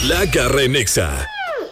La Garra en Nexa.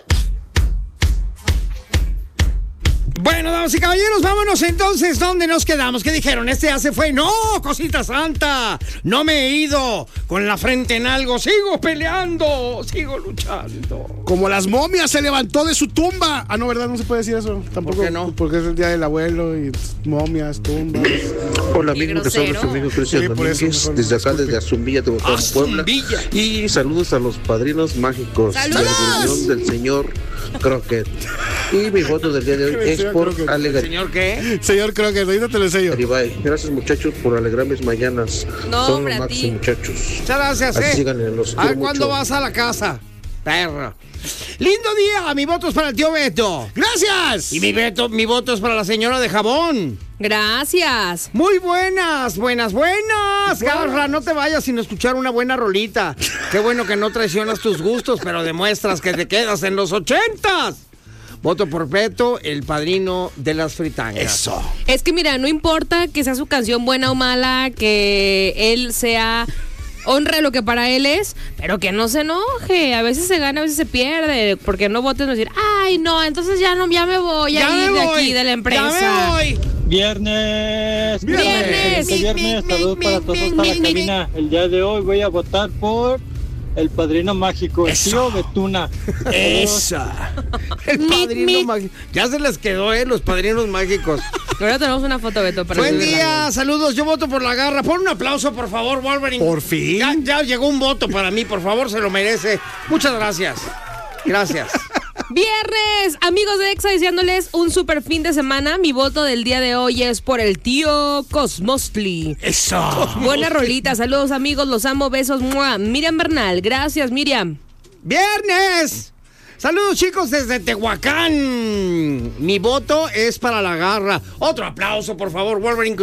Bueno, damas y caballeros, vámonos entonces. ¿Dónde nos quedamos? ¿Qué dijeron? Este ya se fue. ¡No, cosita santa! No me he ido con la frente en algo. Sigo peleando, sigo luchando. Como las momias, se levantó de su tumba. Ah, no, ¿verdad? No se puede decir eso. Tampoco. ¿Por qué no? Porque es el día del abuelo y momias, tumbas. Hola amigos, les habla su amigo Cristian Domínguez, desde acá, desde Azumbilla, Tehuacán, Puebla. Y saludos a los padrinos mágicos de la reunión del señor Crockett. Y mi foto del día de hoy es por Alegría. ¿Señor qué? Señor Crockett, ahorita te lo enseño. Gracias muchachos por alegrar mis mañanas. No, son hombre, los a ti. máximos muchachos. Muchas gracias, Así síganle, los A ver quiero cuándo mucho. vas a la casa, perra. Lindo día, mi voto es para el tío Beto. ¡Gracias! Y mi voto es para la señora de jabón. Gracias. Muy buenas. Garra, no te vayas sin escuchar una buena rolita. Qué bueno que no traicionas tus gustos, pero demuestras que te quedas en los 80s. Voto por Beto, el padrino de las fritangas. Eso. Es que mira, no importa que sea su canción buena o mala, que él sea... honre lo que para él es, pero que no se enoje. A veces se gana, a veces se pierde. Porque no voten y decir, ay, no, entonces ya me voy a ir de aquí, de la empresa. Ya me voy. Viernes. Saludos para todos para la cabina. El día de hoy voy a votar por el padrino mágico, el tío Betuna. Esa. El padrino mágico. Ya se les quedó, los padrinos mágicos. Ahora tenemos una foto, Beto. Para Buen subirla. día, saludos. Yo voto por la Garra. Pon un aplauso, por favor, Wolverine. Por fin. Ya llegó un voto para mí, por favor, se lo merece. Muchas gracias. Gracias. Viernes, amigos de Exa, deseándoles un super fin de semana. Mi voto del día de hoy es por el tío Cosmostli. Eso. Buena rolita, saludos amigos, los amo, besos. ¡Mua! Miriam Bernal, gracias Miriam. Viernes. Saludos chicos desde Tehuacán. Mi voto es para la Garra. Otro aplauso, por favor, Wolverine.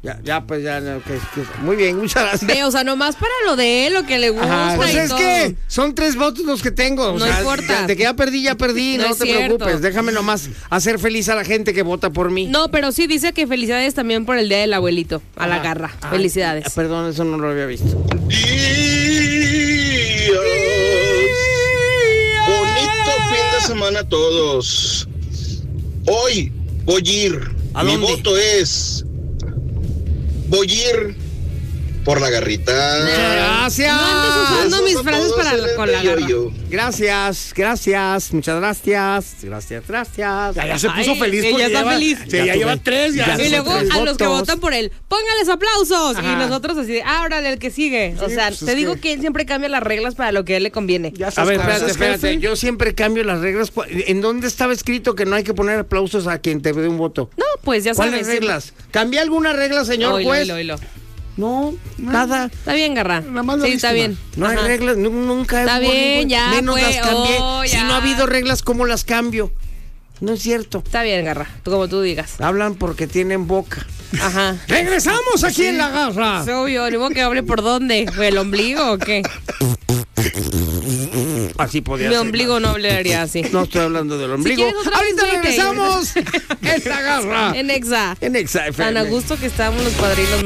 Muy bien, muchas gracias. Ve, o sea, nomás para lo de él, lo que le gusta. Pues y es todo. que son 3 votos los que tengo. No importa. De que ya perdí, No no es te cierto. preocupes. Déjame nomás hacer feliz a la gente que vota por mí. No, pero sí dice que felicidades también por el día del abuelito, a la Garra. Felicidades. Perdón, eso no lo había visto. Bonito fin de semana a todos. Hoy voy a ir. ¿A Mi dónde? voto es. Voy a ir por la Garrita. Gracias. No andes usando mis Besos a frases todos para en el con la Garra. yo. Gracias, muchas gracias. Gracias. Ya se puso Ay, feliz sí, porque ya está feliz. Sí, ya lleva 3. Y luego a tres los que votos. votan por él, póngales aplausos. Ajá. Y nosotros así de, órale, el que sigue. O sea, pues te es digo que- que él siempre cambia las reglas para lo que a él le conviene. A ver, espérate. Yo siempre cambio las reglas. ¿En dónde estaba escrito que no hay que poner aplausos a quien te dé un voto? No, pues ya sabes. ¿Cuáles reglas? ¿Cambié alguna regla, señor Oilo, juez? oilo. No, nada. Está bien, Garra. más la Sí, está víctima. bien. No hay Ajá. reglas, nunca Está hubo bien, ningún- ya, menos pues, las cambié. Si ya. no ha habido reglas, ¿cómo las cambio? No es cierto. Está bien, Garra. Tú como tú digas. Hablan porque tienen boca. Ajá. ¡Regresamos aquí en La Garra! Es obvio, ni modo que hable por dónde. ¿El ombligo o qué? Así podía Mi ser. ombligo no hablaría así. No estoy hablando del ombligo. quieres otra vez, Ahorita vete. regresamos en La Garra. En Exa. En Exa Tan a FM. gusto que estábamos los padrinos